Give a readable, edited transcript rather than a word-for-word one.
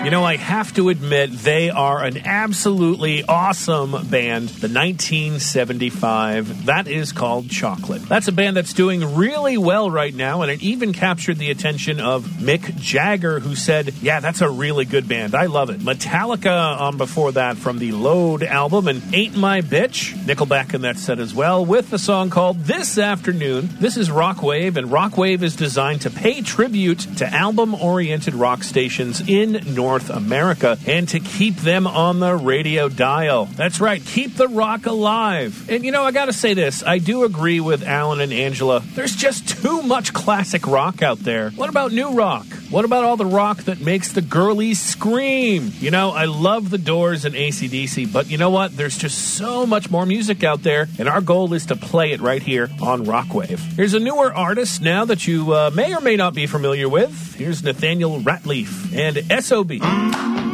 You know, I have to admit, they are an absolutely awesome band, the 1975. That is called Chocolate. That's a band that's doing really well right now, and it even captured the attention of Mick Jagger, who said, yeah, that's a really good band. I love it. Metallica on before that from the Load album, and Ain't My Bitch, Nickelback in that set as well, with a song called This Afternoon. This is Rockwave, and Rockwave is designed to pay tribute to album-oriented rock stations in North America and to keep them on the radio dial. That's right, keep the rock alive. And you know, I gotta say this, I do agree with Alan and Angela. There's just too much classic rock out there. What about new rock? What about all the rock that makes the girlies scream? You know, I love the Doors and AC/DC, but you know what? There's just so much more music out there, and our goal is to play it right here on Rockwave. Here's a newer artist now that you may or may not be familiar with. Here's Nathaniel Rateliff and SOB.